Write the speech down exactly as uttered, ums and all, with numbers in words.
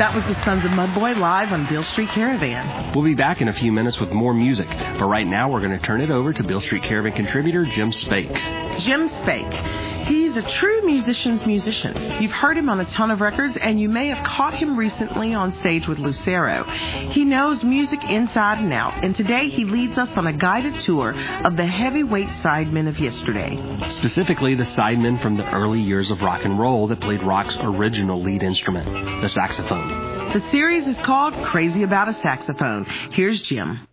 That was the Sons of Mudboy live on Beale Street Caravan. We'll be back in a few minutes with more music, but right now we're going to turn it over to Beale Street Caravan contributor Jim Spake. Jim Spake. He's a true musician's musician. You've heard him on a ton of records, and you may have caught him recently on stage with Lucero. He knows music inside and out, and today he leads us on a guided tour of the heavyweight sidemen of yesterday. Specifically, the sidemen from the early years of rock and roll that played rock's original lead instrument, the saxophone. The series is called Crazy About a Saxophone. Here's Jim.